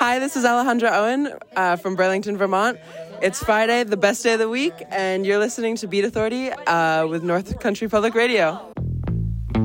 Hi, this is Alejandra Owen from Burlington, Vermont. It's Friday, the best day of the week, and you're listening to Beat Authority with North Country Public Radio.